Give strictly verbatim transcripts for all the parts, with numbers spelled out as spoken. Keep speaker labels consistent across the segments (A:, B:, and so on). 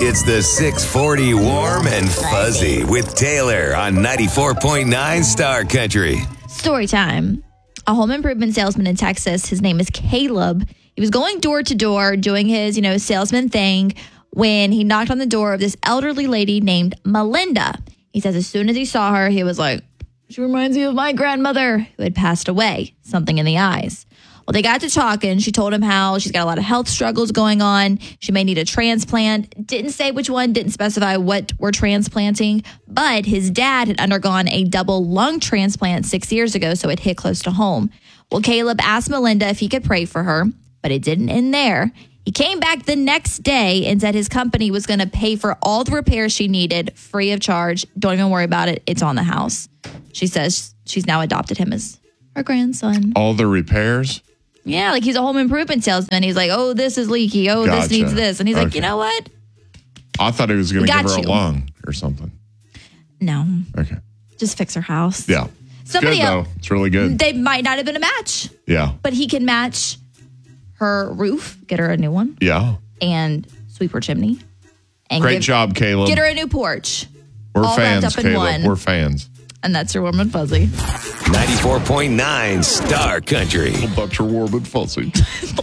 A: It's the six forty Warm and Fuzzy with Taylor on ninety-four point nine Star Country.
B: Story time. A home improvement salesman in Texas, his name is Caleb. He was going door to door doing his, you know, salesman thing when he knocked on the door of this elderly lady named Melinda. He says as soon as he saw her, he was like, she reminds me of my grandmother who had passed away, something in the eyes. Well, they got to talking. She told him how she's got a lot of health struggles going on. She may need a transplant. Didn't say which one, didn't specify what we're transplanting. But his dad had undergone a double lung transplant six years ago, so it hit close to home. Well, Caleb asked Melinda if he could pray for her, but it didn't end there. He came back the next day and said his company was going to pay for all the repairs she needed free of charge. Don't even worry about it. It's on the house. She says she's now adopted him as her grandson.
C: All the repairs?
B: Yeah, like he's a home improvement salesman. He's like, oh, this is leaky. Oh,
C: Gotcha.
B: this needs this. And he's
C: Okay.
B: like, you know what?
C: I thought he was going to
B: Got
C: give her
B: you.
C: a lung or something.
B: No,
C: Okay.
B: just fix her house.
C: Yeah.
B: Somebody
C: good,
B: else,
C: though. It's really good.
B: They might not have been a match,
C: Yeah.
B: but he can match her roof, get her a new one,
C: Yeah.
B: and sweep her chimney. And
C: Great
B: give-
C: job, Caleb.
B: Get her a new porch.
C: We're
B: all wrapped
C: fans,
B: up in
C: Caleb.
B: one.
C: We're fans.
B: And that's your warm and fuzzy.
A: ninety-four point nine Star Country.
C: About your warm and fuzzy.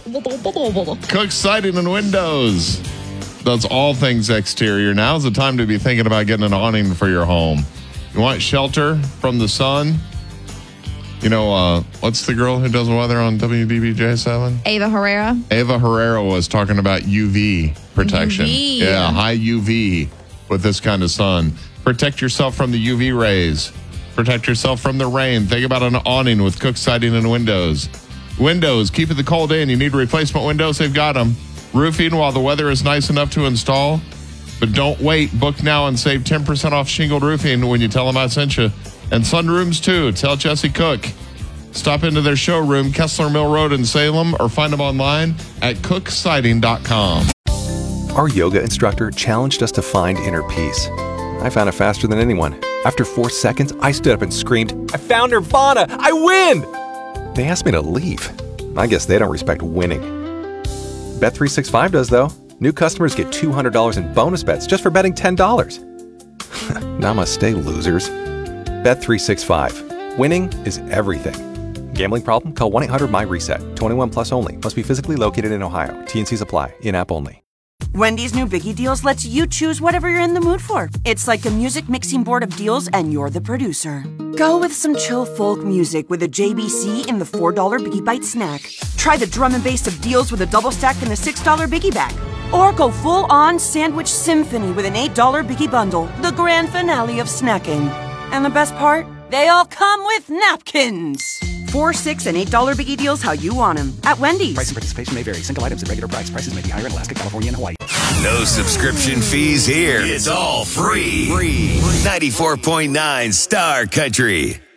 C: Cook Siding and Windows. That's all things exterior. Now's the time to be thinking about getting an awning for your home. You want shelter from the sun? You know, uh, what's the girl who does the weather on W D B J seven?
B: Ava Herrera.
C: Ava Herrera was talking about U V protection.
B: U V.
C: Yeah, high U V with this kind of sun. Protect yourself from the U V rays. Protect yourself from the rain. Think about an awning with Cook Siding and Windows. Windows, keep it the cold in. You need replacement windows, they've got them. Roofing while the weather is nice enough to install. But don't wait. Book now and save ten percent off shingled roofing when you tell them I sent you. And sunrooms too. Tell Jesse Cook. Stop into their showroom, Kessler Mill Road in Salem, or find them online at cook siding dot com.
D: Our yoga instructor challenged us to find inner peace. I found it faster than anyone. After four seconds, I stood up and screamed, I found Nirvana! I win! They asked me to leave. I guess they don't respect winning. Bet three sixty-five does, though. New customers get two hundred dollars in bonus bets just for betting ten dollars. Namaste, losers. Bet three sixty-five. Winning is everything. Gambling problem? Call one eight hundred my reset. twenty-one plus only. Must be physically located in Ohio. T and Cs apply. In-app only.
E: Wendy's new Biggie Deals lets you choose whatever you're in the mood for. It's like a music mixing board of deals, and you're the producer. Go with some chill folk music with a J B C in the four dollar Biggie Bite snack. Try the drum and bass of deals with a double stack in the six dollar Biggie Bag. Or go full-on sandwich symphony with an eight dollar Biggie Bundle, the grand finale of snacking. And the best part? They all come with napkins. Four, six, and eight dollar Biggie Deals how you want them at Wendy's.
F: Price and participation may vary. Single items at regular price. Prices may be higher in Alaska, California, and Hawaii.
A: No subscription fees here. It's all free. Free. ninety-four point nine Star Country.